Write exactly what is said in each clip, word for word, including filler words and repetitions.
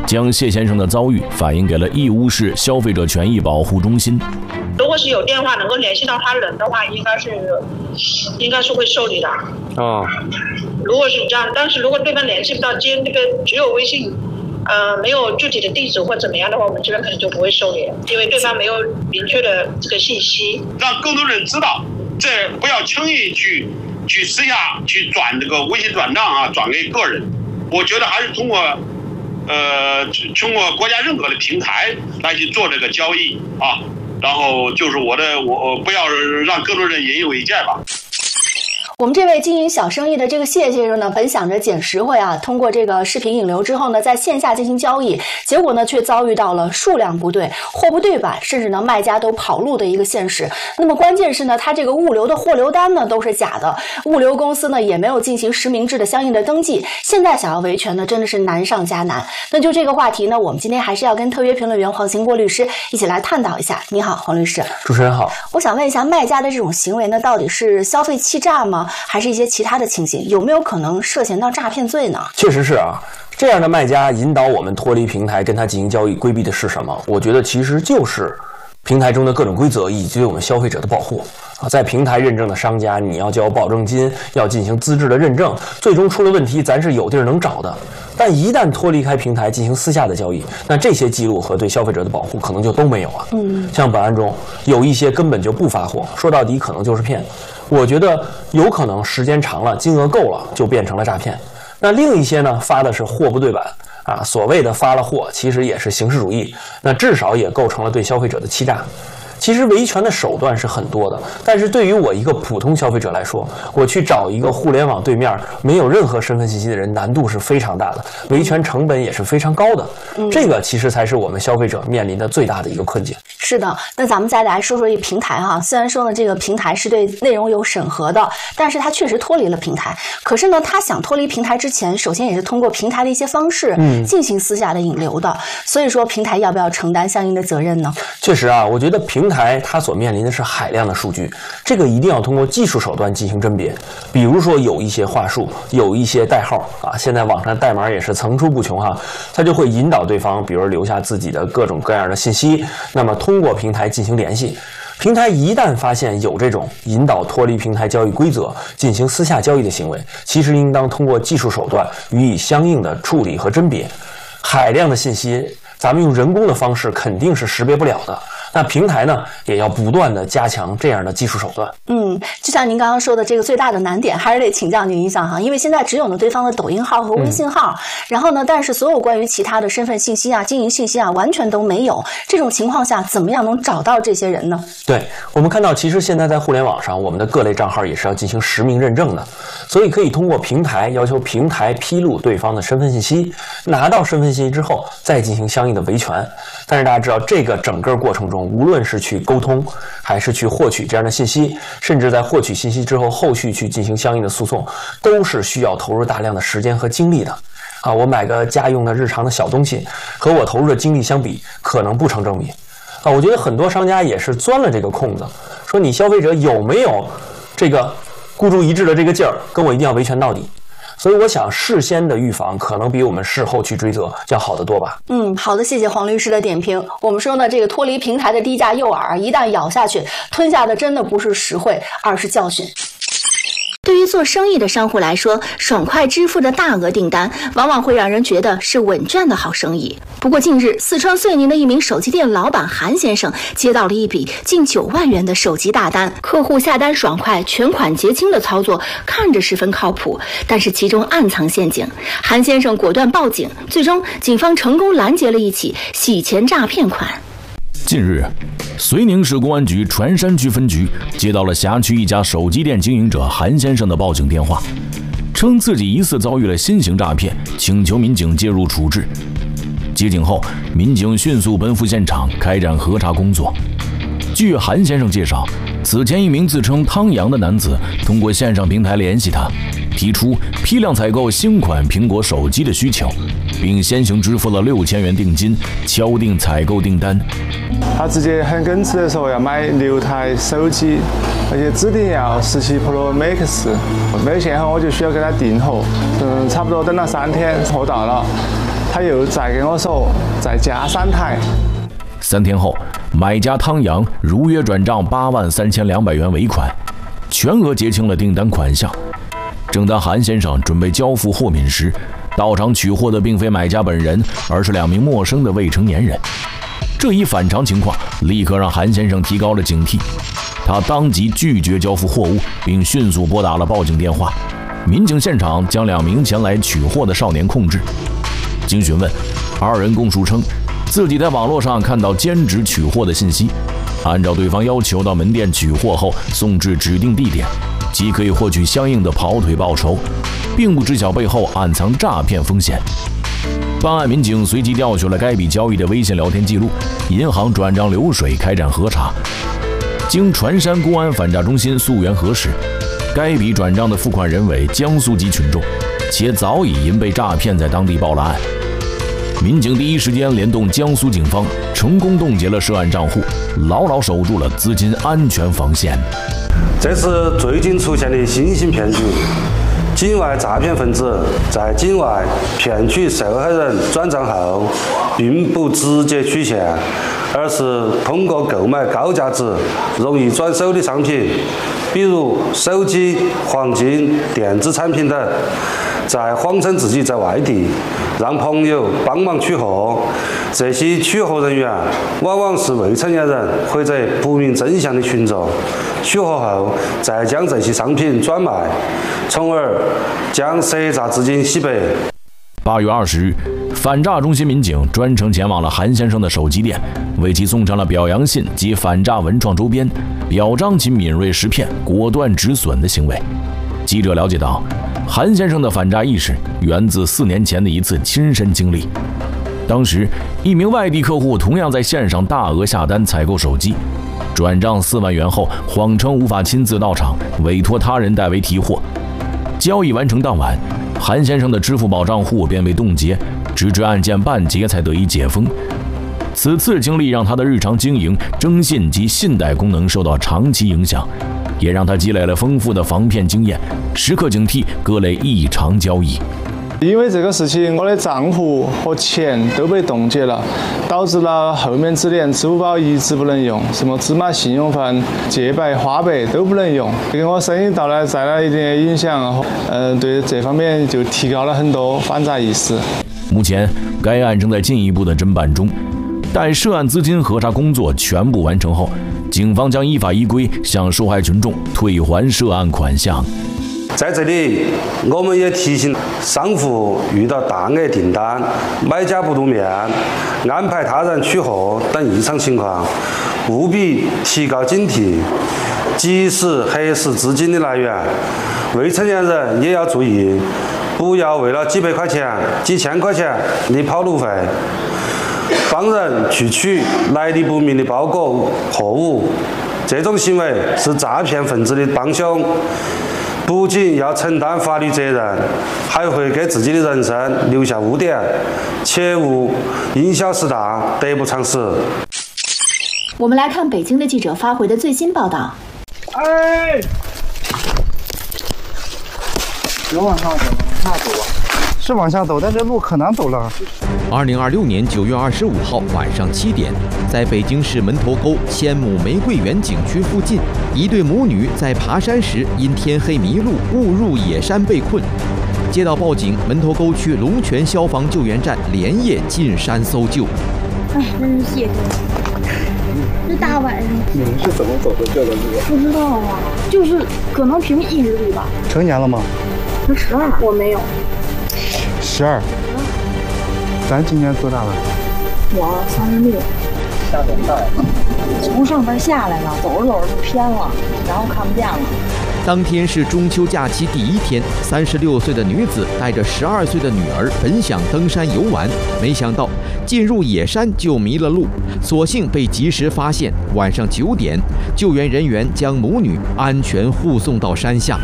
将谢先生的遭遇反映给了义乌市消费者权益保护中心。 如果是有电话能够联系到他人的话，应该是应该是会受理的。 哦， 如果是这样，但是如果对方联系不到，接那个只有微信，呃，没有具体的地址或怎么样的话，我们这边可能就不会受理，因为对方没有明确的这个信息。 让更多人知道，这不要轻易去去私下去转这个微信转账啊，转给个人。我觉得还是通过呃通过国家认可的平台来去做这个交易啊。然后就是我的，我不要让更多人引以为戒吧。 我们这位经营小生意的这个谢先生呢，本想着捡实惠啊，通过这个视频引流之后呢，在线下进行交易，结果呢却遭遇到了数量不对、货不对版，甚至呢卖家都跑路的一个现实。那么关键是呢，他这个物流的货流单呢都是假的，物流公司呢也没有进行实名制的相应的登记。现在想要维权呢，真的是难上加难。那就这个话题呢，我们今天还是要跟特约评论员黄兴国律师一起来探讨一下。你好，黄律师。 主持人好。 我想问一下，卖家的这种行为呢，到底是消费欺诈吗？还是一些其他的情形，有没有可能涉嫌到诈骗罪呢？ 确实是啊，这样的卖家引导我们脱离平台跟他进行交易，规避的是什么？我觉得其实就是平台中的各种规则以及对我们消费者的保护啊。在平台认证的商家，你要交保证金，要进行资质的认证，最终出了问题，咱是有地儿能找的。但一旦脱离开平台进行私下的交易，那这些记录和对消费者的保护可能就都没有了。嗯，像本案中有一些根本就不发货，说到底可能就是骗。我觉得有可能时间长了，金额够了，就变成了诈骗。那另一些呢，发的是货不对版啊，所谓的发了货，其实也是形式主义，那至少也构成了对消费者的欺诈。其实维权的手段是很多的，但是对于我一个普通消费者来说，我去找一个互联网对面没有任何身份信息的人，难度是非常大的，维权成本也是非常高的。嗯，这个其实才是我们消费者面临的最大的一个困境。 是的，那咱们再来说说这个平台哈。虽然说呢，这个平台是对内容有审核的，但是它确实脱离了平台。可是呢，它想脱离平台之前，首先也是通过平台的一些方式进行私下的引流的。嗯，所以说，平台要不要承担相应的责任呢？ 确实啊，我觉得平台它所面临的是海量的数据，这个一定要通过技术手段进行甄别。比如说有一些话术，有一些代号啊，现在网上代码也是层出不穷哈，它就会引导对方，比如留下自己的各种各样的信息，那么通过平台进行联系。平台一旦发现有这种引导脱离平台交易规则进行私下交易的行为，其实应当通过技术手段予以相应的处理和甄别。海量的信息，咱们用人工的方式肯定是识别不了的。那平台呢，也要不断的加强这样的技术手段。 嗯，就像您刚刚说的，这个最大的难点还是得请教您一下哈，因为现在只有呢对方的抖音号和微信号，嗯、然后呢，但是所有关于其他的身份信息啊、经营信息啊，完全都没有。这种情况下，怎么样能找到这些人呢？ 对，我们看到，其实现在在互联网上，我们的各类账号也是要进行实名认证的，所以可以通过平台要求平台披露对方的身份信息，拿到身份信息之后，再进行相应的维权。但是大家知道，这个整个过程中，无论是去沟通，还是去获取这样的信息，甚至在获取信息之后，后续去进行相应的诉讼，都是需要投入大量的时间和精力的。啊，我买个家用的日常的小东西，和我投入的精力相比，可能不成正比。啊，我觉得很多商家也是钻了这个空子，说你消费者有没有这个孤注一掷的这个劲儿，跟我一定要维权到底。所以我想事先的预防可能比我们事后去追责要好得多吧。 嗯，好的，谢谢黄律师的点评。我们说呢，这个脱离平台的低价诱饵，一旦咬下去，吞下的真的不是实惠，而是教训。对于做生意的商户来说，爽快支付的大额订单往往会让人觉得是稳赚的好生意。不过近日，四川遂宁的一名手机店老板韩先生接到了一笔近九万元的手机大单，客户下单爽快、全款结清的操作看着十分靠谱，但是其中暗藏陷阱。韩先生果断报警，最终警方成功拦截了一起洗钱诈骗款。 近日，遂宁市公安局船山区分局接到了辖区一家手机店经营者韩先生的报警电话，称自己疑似遭遇了新型诈骗，请求民警介入处置。接警后，民警迅速奔赴现场开展核查工作。据韩先生介绍，此前一名自称汤阳的男子通过线上平台联系他，提出批量采购新款苹果手机的需求，并先行支付了六千元定金，敲定采购订单。 他直接很耿直的说要买六台手机，而且指定要十七 Pro Max。没有现货我就需要给他订货，嗯，差不多等了三天，货到了。 他又再跟我说再加三台。 三天后，买家汤阳如约转账八万三千两百元尾款，全额结清了订单款项。正当韩先生准备交付货品时，到场取货的并非买家本人，而是两名陌生的未成年人。这一反常情况立刻让韩先生提高了警惕，他当即拒绝交付货物，并迅速拨打了报警电话。民警现场将两名前来取货的少年控制。经询问，二人供述称，自己在网络上看到兼职取货的信息，按照对方要求到门店取货后送至指定地点，即可以获取相应的跑腿报酬，并不知晓背后暗藏诈骗风险。办案民警随即调取了该笔交易的微信聊天记录、银行转账流水，开展核查。经船山公安反诈中心溯源核实，该笔转账的付款人为江苏籍群众，且早已因被诈骗在当地报了案。民警第一时间联动江苏警方，成功冻结了涉案账户，牢牢守住了资金安全防线。 这是最近出现的新型骗局。境外诈骗分子在境外骗取受害人转账后，并不直接取现，而是通过购买高价值、容易转手的商品，比如手机、黄金、电子产品等，再谎称自己在外地，让朋友帮忙取货。这些取货人员往往是未成年人或者不明真相的群众，取货后再将这些商品转卖，从而将涉诈资金洗白。 八月二十日，反诈中心民警专程前往了韩先生的手机店，为其送上了表扬信及反诈文创周边，表彰其敏锐识骗、果断止损的行为。记者了解到，韩先生的反诈意识源自四年前的一次亲身经历。当时，一名外地客户同样在线上大额下单采购手机，转账四万元后，谎称无法亲自到场，委托他人代为提货。交易完成当晚，韩先生的支付宝账户便被冻结，直至案件办结才得以解封。此次经历让他的日常经营、征信及信贷功能受到长期影响，也让他积累了丰富的防骗经验，时刻警惕各类异常交易。 因为这个事情，我的账户和钱都被冻结了，导致了后面只连支付宝一直不能用，什么芝麻信用分、借呗、花呗都不能用，给我生意带来带来一定的影响。嗯、呃，对这方面就提高了很多反诈意识。 目前，该案正在进一步的侦办中，待涉案资金核查工作全部完成后，警方将依法依规向受害群众退还涉案款项。 在这里，我们也提醒商户遇到大额订单、买家不露面、安排他人取货等异常情况，务必提高警惕，及时核实资金的来源。未成年人也要注意，不要为了几百块钱、几千块钱的跑路费，帮人去取来历不明的包裹货物。这种行为是诈骗分子的帮凶。不仅要承担法律责任，还会给自己的人生留下污点，切勿因小失大，得不偿失。 我们来看北京的记者发回的最新报道。 哎，别往上走，往下走啊！是往下走，但这路可难走了。 二零二六年九月二十五号晚上七点，在北京市门头沟千亩玫瑰园景区附近，一对母女在爬山时因天黑迷路，误入野山被困。接到报警，门头沟区龙泉消防救援站连夜进山搜救。 哎，真是谢谢你。这大晚上， 你们是怎么走的这个路？ 不知道啊，就是可能凭意志力吧。 成年了吗？ 才十二，我没有。 十二。咱今年多大了？ 我三十六。 下多大呀？ 从上边下来了，走着走着就偏了，然后看不见了。 当天是中秋假期第一天，三十六岁的女子带着十二岁的女儿本想登山游玩，没想到进入野山就迷了路，所幸被及时发现。晚上九点，救援人员将母女安全护送到山下。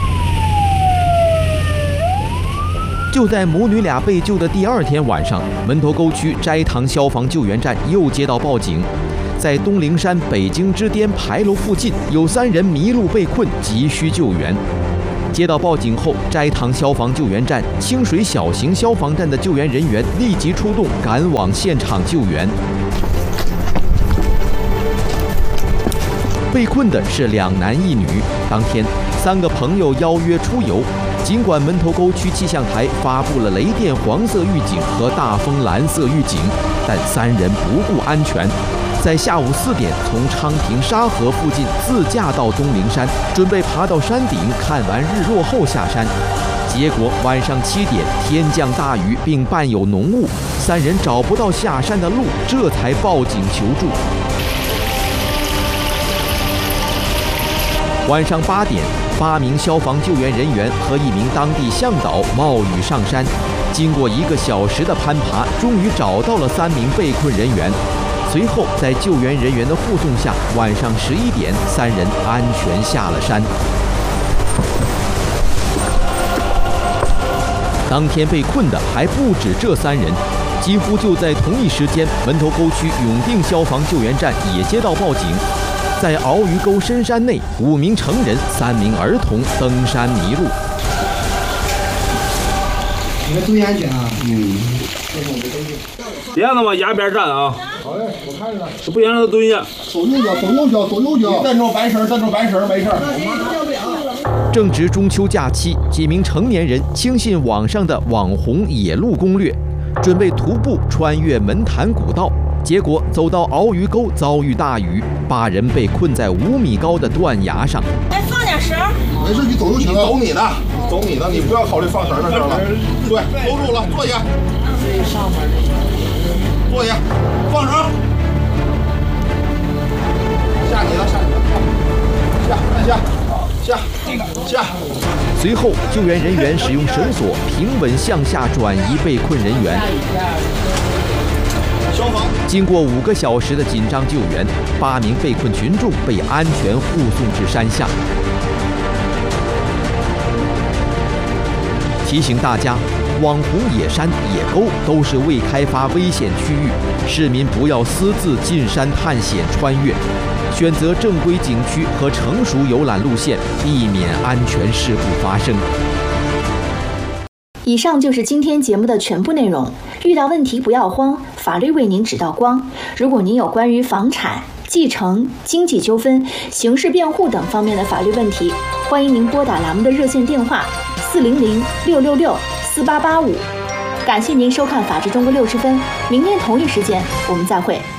就在母女俩被救的第二天晚上，门头沟区斋堂消防救援站又接到报警，在东陵山北京之巅牌楼附近有三人迷路被困，急需救援。 接到报警后，斋堂消防救援站、清水小型消防站的救援人员立即出动，赶往现场救援。被困的是两男一女。当天，三个朋友邀约出游。尽管门头沟区气象台发布了雷电黄色预警和大风蓝色预警，但三人不顾安全，在下午四点从昌平沙河附近自驾到东陵山，准备爬到山顶看完日落后下山。结果晚上七点天降大雨，并伴有浓雾，三人找不到下山的路，这才报警求助。晚上八点，八名消防救援人员和一名当地向导冒雨上山，经过一个小时的攀爬，终于找到了三名被困人员。随后，在救援人员的护送下，晚上十一点，三人安全下了山。当天被困的还不止这三人，几乎就在同一时间，门头沟区永定消防救援站也接到报警。在鳌鱼沟深山内，五名成人、三名儿童登山迷路。 你们注意安全啊！ 嗯。别让他往崖边站啊！ 好嘞，我看着呢。 不行，让他蹲下。 左右脚，左右脚，左右脚。站住白绳，站住白绳，没事。 正值中秋假期，几名成年人轻信网上的网红野路攻略，准备徒步穿越门潭古道。结果走到鳌鱼沟，遭遇大雨，八人被困在五米高的断崖上。 哎，放点绳。 没事，你走就行。走你的，走你的，你不要考虑放绳的事了。对，勾住了，坐下。这上面这坐下，放绳。下你了，下你了，下，再下，下，下。 随后，救援人员使用绳索平稳向下转移被困人员。经过五个小时的紧张救援，八名被困群众被安全护送至山下。提醒大家，网红野山、野沟都是未开发危险区域，市民不要私自进山探险穿越，选择正规景区和成熟游览路线，避免安全事故发生。 以上就是今天节目的全部内容。遇到问题不要慌，法律为您指道光。如果您有关于房产、继承、经济纠纷、刑事辩护等方面的法律问题，欢迎您拨打栏目的热线电话四零零六六六四八八五。感谢您收看《法治中国六十分》，明天同一时间我们再会。